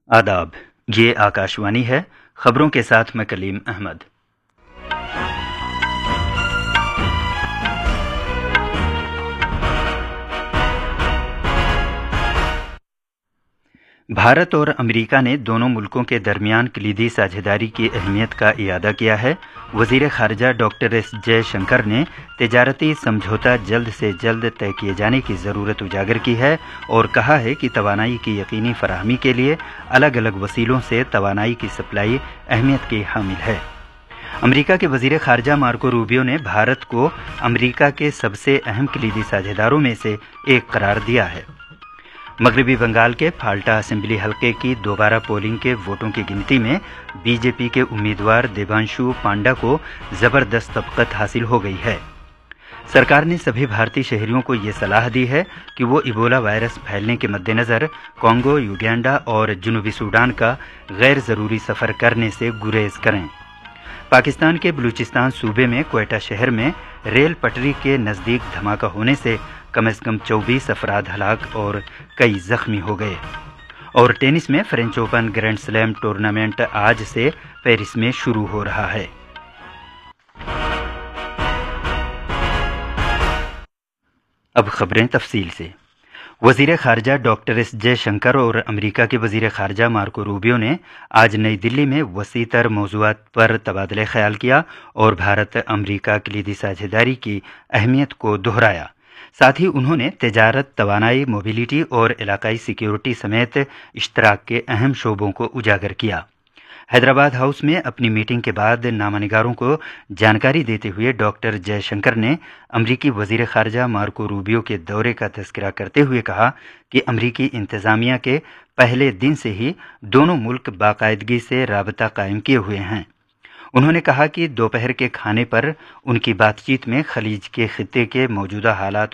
आदाब, ये आकाशवाणी है। खबरों के साथ मैं कलीम अहमद। भारत और अमेरिका ने दोनों मुल्कों के दरमियान कलीदी साझेदारी की अहमियत का इयादा किया है। वज़ीर ख़ारजा डॉक्टर एस जयशंकर ने तिजारती समझौता जल्द से जल्द तय किए जाने की ज़रूरत उजागर की है और कहा है कि तवानाई की यकीनी फराहमी के लिए अलग अलग वसीलों से तवानाई की सप्लाई अहमियत की हामिल है। अमेरिका के वज़ीर ख़ारजा मार्को रूबियो ने भारत को अमेरिका के सबसे अहम कलीदी साझेदारों में से एक करार दिया है। मगरबी बंगाल के फाल्टा असेंबली हलके की दोबारा पोलिंग के वोटों की गिनती में बीजेपी के उम्मीदवार देवांशु पांडा को जबरदस्त सबकत हासिल हो गई है। सरकार ने सभी भारतीय शहरियों को ये सलाह दी है कि वो इबोला वायरस फैलने के मद्देनज़र कांगो, युगांडा और जनूबी सूडान का गैर ज़रूरी सफ़र करने से गुरेज करें। पाकिस्तान के बलूचिस्तान सूबे में क्वेटा शहर में रेल पटरी के नज़दीक धमाका होने से कम से कम 24 अफराद हलाक और कई जख्मी हो गए। और टेनिस में French open grand slam tournament आज से पेरिस में शुरू हो रहा है। अब खबरें तफसील से। वज़ीर ख़ारजा डॉक्टर एस जयशंकर और अमेरिका के वज़ीर ख़ारजा मार्को रूबियो ने आज नई दिल्ली में वसी तर मौज़ूआत पर तबादला ख्याल किया और भारत अमेरिका कलीदी साझेदारी की अहमियत को दोहराया। साथ ही उन्होंने तिजारत, तवानाई, मोबिलिटी और इलाकाई सिक्योरिटी समेत इश्तराक के अहम शोबों को उजागर किया। हैदराबाद हाउस में अपनी मीटिंग के बाद नामानिगारों को जानकारी देते हुए डॉक्टर जयशंकर ने अमरीकी वज़ीर ख़ारजा मार्को रूबियो के दौरे का तज़किरा करते हुए कहा कि अमरीकी इंतज़ामिया के पहले दिन से ही दोनों मुल्क बाकायदगी से राबता कायम किए हुए हैं। उन्होंने कहा कि दोपहर के खाने पर उनकी बातचीत में खलीज के खित्ते के मौजूदा हालात